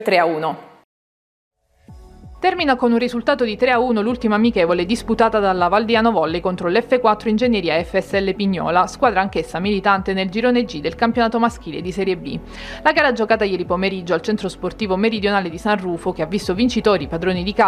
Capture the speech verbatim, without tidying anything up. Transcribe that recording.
tre a uno. Termina con un risultato di tre a uno l'ultima amichevole disputata dalla Valdiano Volley contro l'F quattro Ingegneria F S L Pignola, squadra anch'essa militante nel girone G del campionato maschile di Serie B. La gara giocata ieri pomeriggio al centro sportivo meridionale di San Rufo, che ha visto vincitori i padroni di casa